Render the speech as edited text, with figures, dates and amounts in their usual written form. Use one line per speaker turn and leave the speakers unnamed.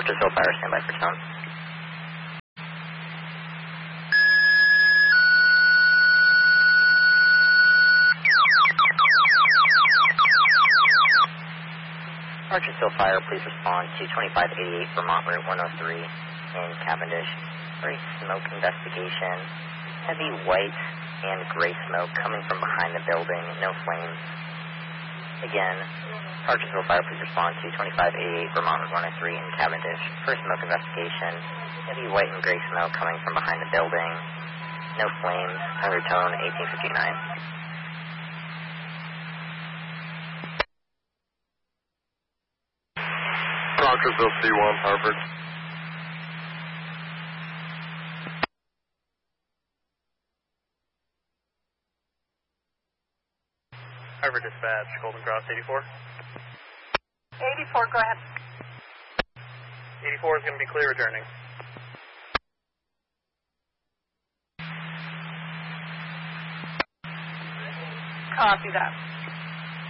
Arkansas Fire, standby for tone. Arkansas Fire, please respond to 2588 Vermont Route 103 in Cavendish for a smoke investigation. Heavy white and gray smoke coming from behind the building, no flames. Again, Arkansas Fire, please respond to 2588 Vermont Route 103 in Cavendish for a smoke investigation. Heavy white and gray smoke coming from behind the building, no flames. Thunder tone 1859.
Arkansas C1, Harvard.
Harvard Dispatch, Golden Cross 84.
84, go ahead.
84 is going to be clear returning.
Copy that.